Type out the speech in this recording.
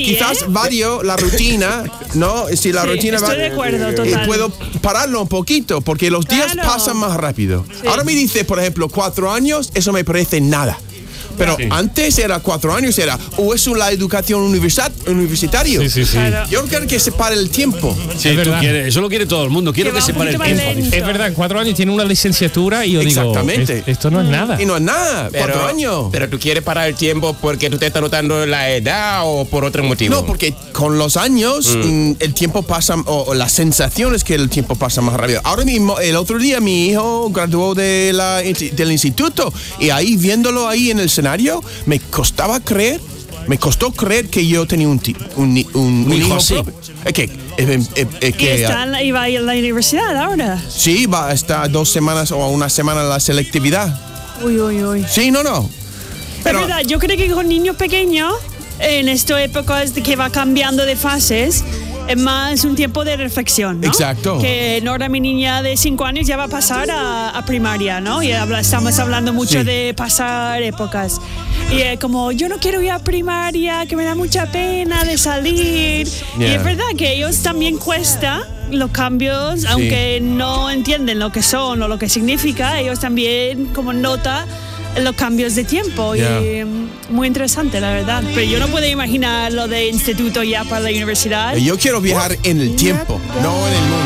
quizás varío la rutina, ¿no? Si la rutina estoy de acuerdo, total. puedo pararlo un poquito, porque los días pasan más rápido. Sí. Ahora me dice, por ejemplo, 4 años, eso me parece nada. Pero antes era 4 años, o es la educación universitaria. Sí. Claro. Yo quiero que se pare el tiempo. Sí, Es tú verdad. quieres, eso lo quiere todo el mundo. Quiero Que que va se un pare el poquito más tiempo. lento. Es verdad, en 4 años tiene una licenciatura y yo Exactamente. digo, esto no es nada. Y no es nada, 4 años. Pero tú quieres parar el tiempo porque tú te estás notando la edad o por otro motivo. No, porque con los años el tiempo pasa, o la sensación es que el tiempo pasa más rápido. Ahora mismo, el otro día mi hijo graduó del instituto y ahí viéndolo ahí en el escenario, me costó creer que yo tenía un hijo así. propio. Y va a ir a la universidad ahora. Sí, va a estar 2 semanas o una semana en la selectividad. Uy. Sí, no. Pero, es verdad, yo creo que con niños pequeños, en esta época que va cambiando de fases, es más un tiempo de reflexión, ¿no? Exacto. Que Nora, mi niña de 5 años, ya va a pasar a primaria, ¿no? Y estamos hablando mucho de pasar épocas. Y como, yo no quiero ir a primaria, que me da mucha pena de salir. Y es verdad que ellos también cuesta los cambios, aunque no entienden lo que son o lo que significa, ellos también como nota los cambios de tiempo. Y muy interesante, la verdad. Pero yo no puedo imaginar lo de instituto ya para la universidad. yo quiero viajar en el tiempo, no en el mundo.